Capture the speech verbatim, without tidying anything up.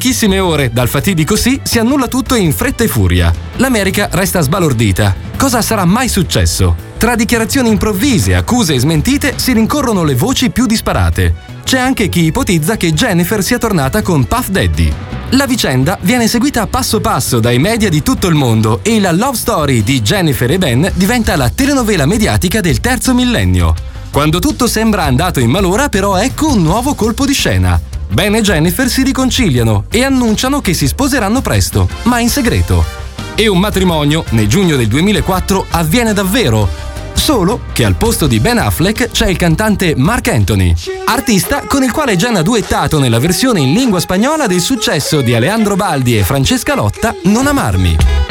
pochissime ore dal fatidico sì, si annulla tutto in fretta e furia. L'America resta sbalordita. Cosa sarà mai successo? Tra dichiarazioni improvvise, accuse e smentite si rincorrono le voci più disparate. C'è anche chi ipotizza che Jennifer sia tornata con Puff Daddy. La vicenda viene seguita passo passo dai media di tutto il mondo e la love story di Jennifer e Ben diventa la telenovela mediatica del terzo millennio. Quando tutto sembra andato in malora, però ecco un nuovo colpo di scena. Ben e Jennifer si riconciliano e annunciano che si sposeranno presto, ma in segreto. E un matrimonio, nel giugno del duemilaquattro, avviene davvero. Solo che al posto di Ben Affleck c'è il cantante Marc Anthony, artista con il quale Jen ha duettato nella versione in lingua spagnola del successo di Alejandro Baldi e Francesca Lotta Non amarmi.